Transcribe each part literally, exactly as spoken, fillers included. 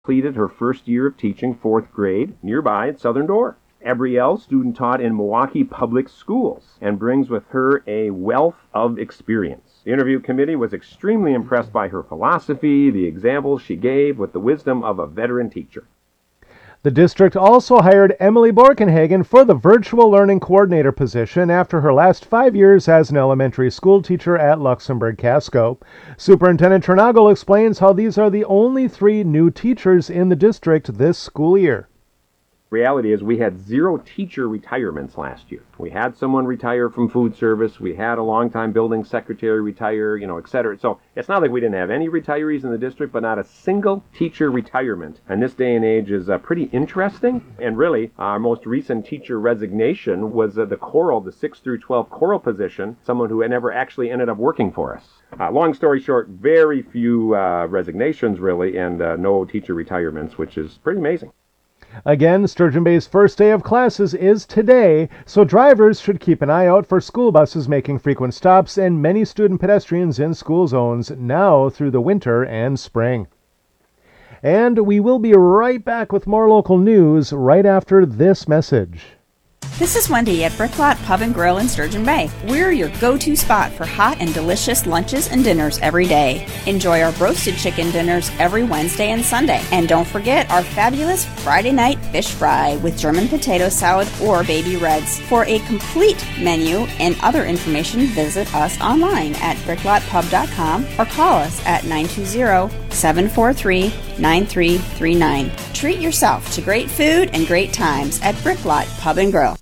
completed her first year of teaching fourth grade nearby at Southern Door. Abrielle, student taught in Milwaukee Public Schools, and brings with her a wealth of experience. The interview committee was extremely impressed by her philosophy, the examples she gave with the wisdom of a veteran teacher. The district also hired Emily Borkenhagen for the Virtual Learning Coordinator position after her last five years as an elementary school teacher at Luxembourg Casco. Superintendent Turnagel explains how these are the only three new teachers in the district this school year. Reality is we had zero teacher retirements last year. We had someone retire from food service. We had a longtime building secretary retire, you know, et cetera. So it's not like we didn't have any retirees in the district, but not a single teacher retirement. And this day and age is uh, pretty interesting. And really, our most recent teacher resignation was uh, the choral, the six through twelve choral position, someone who had never actually ended up working for us. Uh, long story short, very few uh, resignations really, and uh, no teacher retirements, which is pretty amazing. Again, Sturgeon Bay's first day of classes is today, so drivers should keep an eye out for school buses making frequent stops and many student pedestrians in school zones now through the winter and spring. And we will be right back with more local news right after this message. This is Wendy at Bricklot Pub and Grill in Sturgeon Bay. We're your go-to spot for hot and delicious lunches and dinners every day. Enjoy our roasted chicken dinners every Wednesday and Sunday. And don't forget our fabulous Friday night fish fry with German potato salad or baby reds. For a complete menu and other information, visit us online at bricklot pub dot com or call us at nine two zero, seven four three, nine three three nine. Treat yourself to great food and great times at Bricklot Pub and Grill.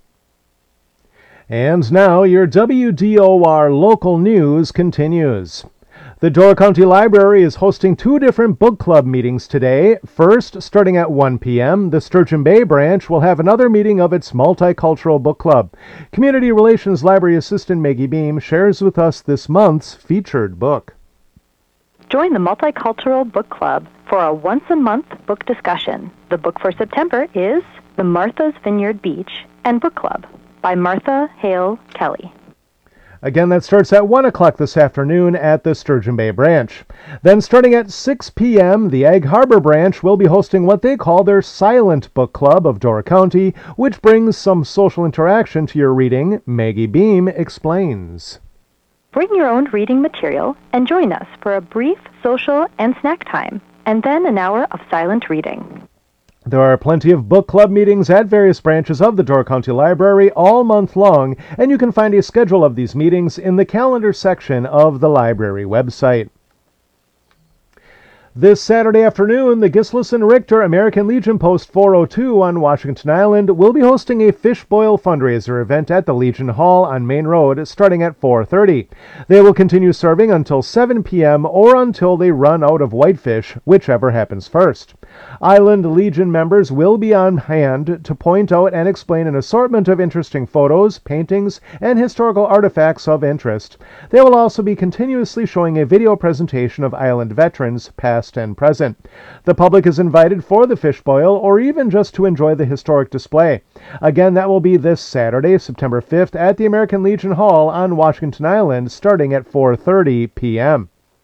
And now your W D O R local news continues. The Door County Library is hosting two different book club meetings today. First, starting at one p.m., the Sturgeon Bay branch will have another meeting of its multicultural book club. Community Relations Library Assistant Maggie Beam shares with us this month's featured book. Join the Multicultural Book Club for a once-a-month book discussion. The book for September is The Martha's Vineyard Beach and Book Club by Martha Hale Kelly. Again, that starts at one o'clock this afternoon at the Sturgeon Bay branch. Then starting at six p.m., the Egg Harbor branch will be hosting what they call their Silent Book Club of Door County, which brings some social interaction to your reading. Maggie Beam explains. Bring your own reading material and join us for a brief social and snack time, and then an hour of silent reading. There are plenty of book club meetings at various branches of the Door County Library all month long, and you can find a schedule of these meetings in the calendar section of the library website. This Saturday afternoon, the Gisleson Richter American Legion Post four oh two on Washington Island will be hosting a fish boil fundraiser event at the Legion Hall on Main Road starting at four thirty. They will continue serving until seven p.m. or until they run out of whitefish, whichever happens first. Island Legion members will be on hand to point out and explain an assortment of interesting photos, paintings, and historical artifacts of interest. They will also be continuously showing a video presentation of island veterans, past and present. The public is invited for the fish boil or even just to enjoy the historic display. Again, that will be this Saturday, September fifth at the American Legion Hall on Washington Island starting at four thirty p.m.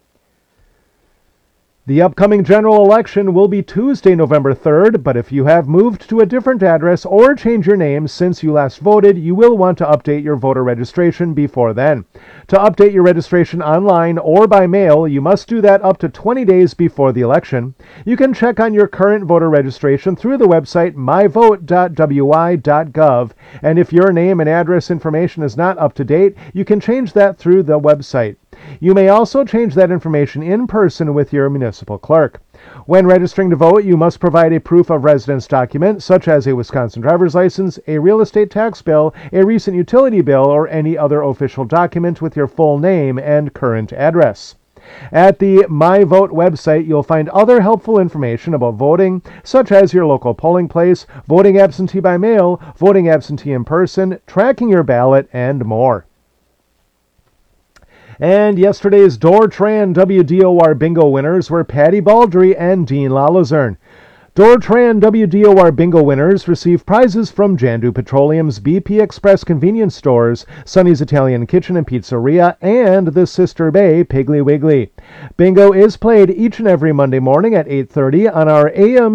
The upcoming general election will be Tuesday, November third, but if you have moved to a different address or changed your name since you last voted, you will want to update your voter registration before then. To update your registration online or by mail, you must do that up to twenty days before the election. You can check on your current voter registration through the website my vote dot w i dot gov, and if your name and address information is not up to date, you can change that through the website. You may also change that information in person with your municipal clerk. When registering to vote, you must provide a proof of residence document, such as a Wisconsin driver's license, a real estate tax bill, a recent utility bill, or any other official document with your full name and current address. At the MyVote website, you'll find other helpful information about voting, such as your local polling place, voting absentee by mail, voting absentee in person, tracking your ballot, and more. And yesterday's Door Tran W D O R bingo winners were Patty Baldry and Dean Lalazern. Dortran W D O R Bingo winners receive prizes from Jandu Petroleum's B P Express convenience stores, Sonny's Italian Kitchen and Pizzeria, and the Sister Bay Piggly Wiggly. Bingo is played each and every Monday morning at eight thirty on our A M